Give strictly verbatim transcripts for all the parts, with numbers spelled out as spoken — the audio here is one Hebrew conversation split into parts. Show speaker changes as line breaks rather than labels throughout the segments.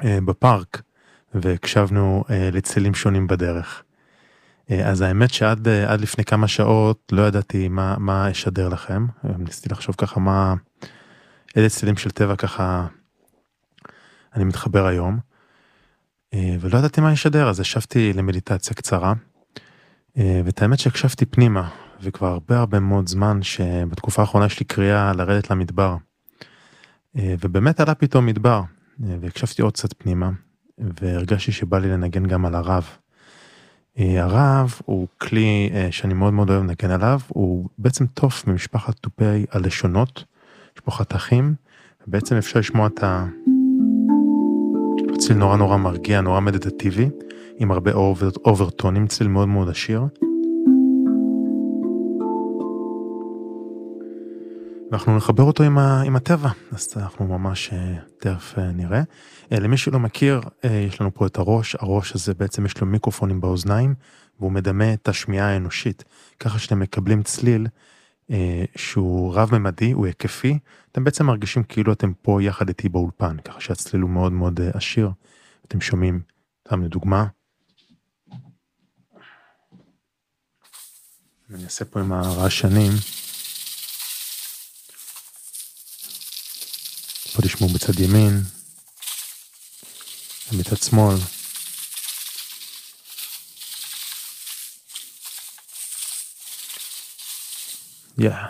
אה, בפארק, והקשבנו אה, לצלילים שונים בדרך. אה, אז האמת שעד אה, עד לפני כמה שעות לא ידעתי מה, מה אשדר לכם. אה, ניסיתי לחשוב ככה מה, איזה צלילים של טבע ככה אני מתחבר היום, אה, ולא ידעתי מה אשדר, אז ישבתי למדיטציה קצרה, אה, ואת האמת שהקשבתי פנימה, וכבר הרבה הרבה מאוד זמן שבתקופה האחרונה יש לי קריאה לרדת למדבר. אה, ובאמת עלה פתאום מדבר, אה, והקשבתי עוד קצת פנימה, והרגשתי שבא לי לנגן גם על הרב. אה, הרב הוא כלי אה, שאני מאוד מאוד אוהב לנגן עליו, הוא בעצם תוף ממשפחת תופי הלשונות, יש פה חתכים, ובעצם אפשר לשמוע את הצליל נורא נורא מרגיע, נורא מדטטיבי, עם הרבה אובר, אוברטונים, צליל מאוד מאוד עשיר. ואנחנו נחבר אותו עם, ה, עם הטבע, אז אנחנו ממש תכף נראה. למי שלא מכיר, יש לנו פה את הראש, הראש הזה בעצם יש לו מיקרופונים באוזניים, והוא מדמה את השמיעה האנושית, ככה שאתם מקבלים צליל שהוא רב-ממדי, הוא היקפי, אתם בעצם מרגישים כאילו אתם פה יחד איתי באולפן, ככה שהצליל הוא מאוד מאוד עשיר, אתם שומעים, סתם לדוגמה, אני אעשה פה עם הרעשנים, פה תשמעו בצד ימין, בצד שמאל. יא. Yeah.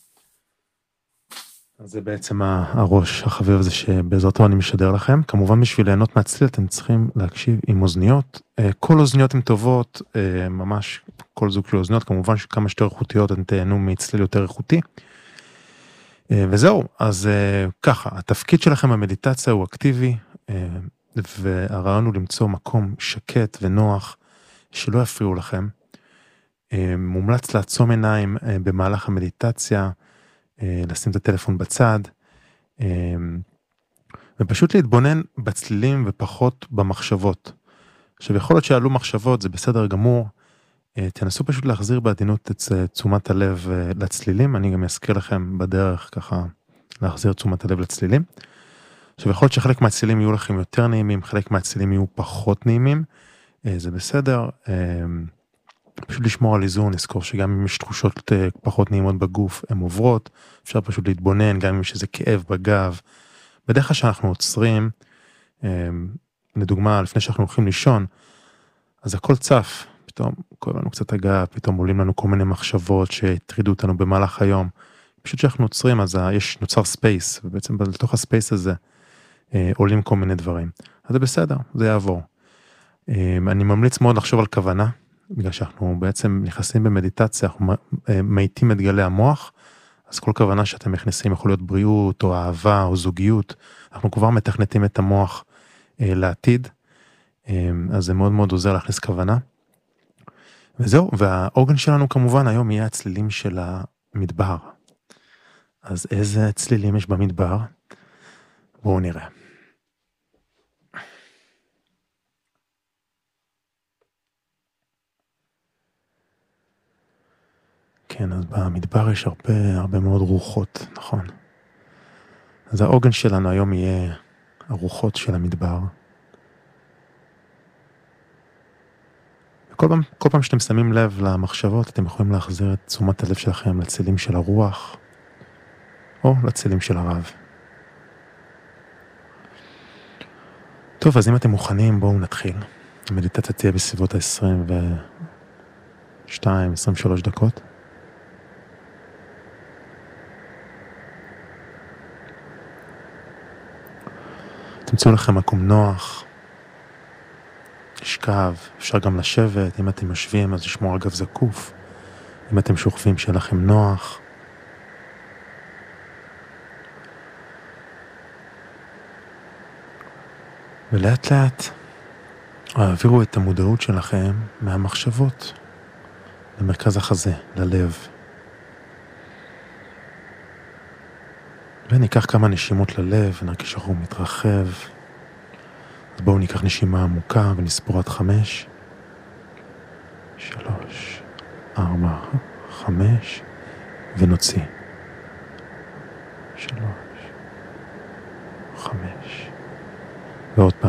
אז זה בעצם הראש החביב הזה שבעזרתו אני משדר לכם. כמובן בשביל ליהנות מהצליל אתם צריכים להקשיב עם אוזניות. כל אוזניות הן טובות, ממש כל זוג של אוזניות. כמובן שכמה שיותר איכותיות אתם תהנו מצליל יותר איכותי. וזהו, אז ככה, התפקיד שלכם במדיטציה הוא אקטיבי, והרעיון הוא למצוא מקום שקט ונוח, שלא יפריעו לכם. מומלץ לעצום עיניים במהלך המדיטציה, לשים את הטלפון בצד, ופשוט להתבונן בצלילים ופחות במחשבות. עכשיו, יכול להיות שעלו מחשבות, זה בסדר גמור, תנסו פשוט להחזיר בעדינות את תשומת הלב לצלילים, אני גם אזכיר לכם בדרך ככה להחזיר תשומת הלב לצלילים. עכשיו, יכול להיות שחלק מהצלילים יהיו לכם יותר נעימים, חלק מהצלילים יהיו פחות נעימים, זה בסדר, פשוט לשמור על איזון, לזכור שגם אם יש תחושות פחות נעימות בגוף, הן עוברות, אפשר פשוט להתבונן, גם אם יש איזה כאב בגב. בדרך כלל שאנחנו עוצרים, לדוגמה, לפני שאנחנו הולכים לישון, אז הכל צף, פתאום קורה לנו קצת הגעה, פתאום עולים לנו כל מיני מחשבות שהטרידו אותנו במהלך היום. פשוט שאנחנו עוצרים, אז יש נוצר ספייס, ובעצם בתוך הספייס הזה עולים כל מיני דברים. אז זה בסדר, זה יעבור. אני ממליץ מאוד לחשוב על כוונה, בגלל שאנחנו בעצם נכנסים במדיטציה, אנחנו מאיטים את גלי המוח, אז כל כוונה שאתם מכניסים יכול להיות בריאות או אהבה או זוגיות, אנחנו כבר מתכנתים את המוח אה, לעתיד, אה, אז זה מאוד מאוד עוזר להכניס כוונה. וזהו, והאורגן שלנו כמובן היום יהיה הצלילים של המדבר. אז איזה צלילים יש במדבר? בואו נראה. כן, אז במדבר יש הרבה, הרבה מאוד רוחות, נכון. אז האורגן שלנו היום יהיה הרוחות של המדבר. וכל פעם, כל פעם שאתם שמים לב למחשבות, אתם יכולים להחזיר את תשומת הלב שלכם לצלילים של הרוח, או לצלילים של הרב. טוב, אז אם אתם מוכנים, בואו נתחיל. המדיטציה תהיה בסביבות ה-עשרים ושתיים עשרים ושלוש דקות. תמצאו לכם מקום נוח, לשכב, אפשר גם לשבת, אם אתם יושבים אז לשמור על גב זקוף, אם אתם שוכבים שיהיה לכם נוח. ולאט לאט העבירו את המודעות שלכם מהמחשבות למרכז החזה, ללב. וניקח כמה נשימות ללב, ונרגיש שהוא מתרחב. אז בואו ניקח נשימה עמוקה ונספור עד חמש. שלוש, ארבע, חמש, ונוציא. שלוש, חמש, ועוד פעם.